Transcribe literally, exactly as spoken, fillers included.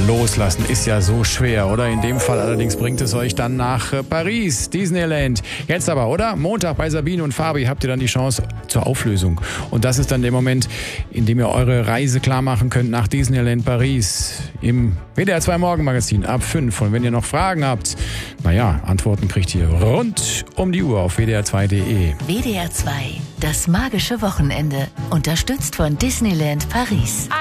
Loslassen ist ja so schwer, oder? In dem Fall allerdings bringt es euch dann nach äh, Paris, Disneyland. Jetzt aber, oder? Montag bei Sabine und Fabi habt ihr dann die Chance zur Auflösung. Und das ist dann der Moment, in dem ihr eure Reise klar machen könnt nach Disneyland Paris im W D R zwei Morgenmagazin ab fünf. Und wenn ihr noch Fragen habt, naja, Antworten kriegt ihr rund um die Uhr auf W D R zwei Punkt de. W D R zwei, das magische Wochenende. Unterstützt von Disneyland Paris.